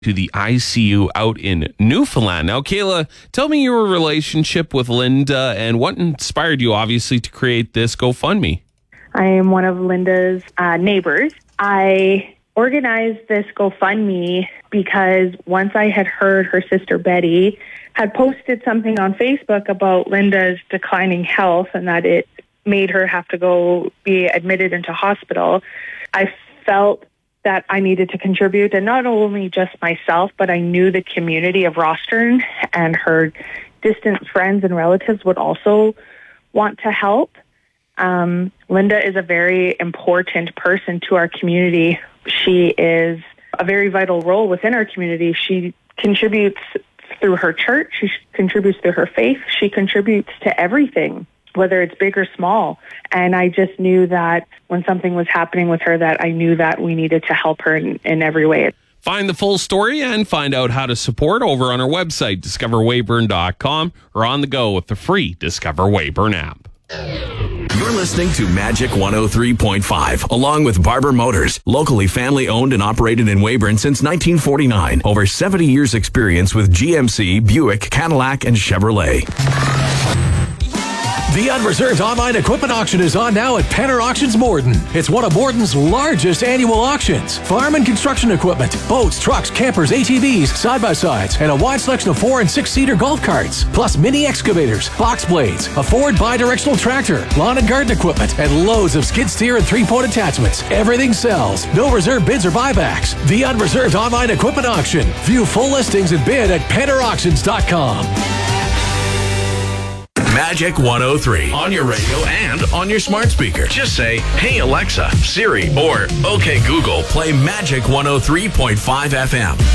to the ICU out in Newfoundland. Now, Kayla, tell me your relationship with Linda and what inspired you, obviously, to create this GoFundMe. I am one of Linda's neighbors. I organized this GoFundMe because once I had heard her sister Betty had posted something on Facebook about Linda's declining health and that it made her have to go be admitted into hospital, I felt that I needed to contribute, and not only just myself, but I knew the community of Rostern and her distant friends and relatives would also want to help. Linda is a very important person to our community. She is a very vital role within our community. She contributes through her church. She contributes through her faith. She contributes to everything, whether it's big or small. And I just knew that when something was happening with her, that I knew that we needed to help her in every way. Find the full story and find out how to support over on our website, discoverweyburn.com, or on the go with the free Discover Weyburn app. You're listening to Magic 103.5, along with Barber Motors, locally family owned and operated in Weyburn since 1949. Over 70 years experience with GMC, Buick, Cadillac, and Chevrolet. The Unreserved online equipment auction is on now at Penner Auctions Morden. It's one of Morden's largest annual auctions. Farm and construction equipment, boats, trucks, campers, ATVs, side-by-sides, and a wide selection of 4- and 6-seater golf carts, plus mini excavators, box blades, a Ford bi-directional tractor, lawn and garden equipment, and loads of skid steer and 3-point attachments. Everything sells. No reserve bids or buybacks. The Unreserved online equipment auction. View full listings and bid at PennerAuctions.com. Magic 103 on your radio and on your smart speaker. Just say, "Hey Alexa, Siri," or "Okay Google, play Magic 103.5 FM."